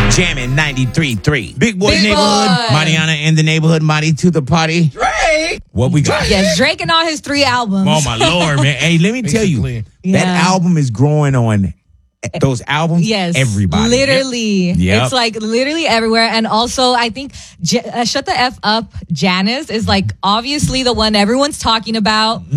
Jamming 93.3. Big Boy Big Neighborhood. Boy. Mariana in the neighborhood. Marty to the party. Drake. What we got? Yes, Drake and all his 3 albums. Oh, my Lord, man. Hey, let me tell you. Basically. That Yeah. album is growing on those albums. Yes, Everybody. literally. Yep. It's like literally everywhere. And also, I think Shut the F Up, Janice is like obviously the one everyone's talking about.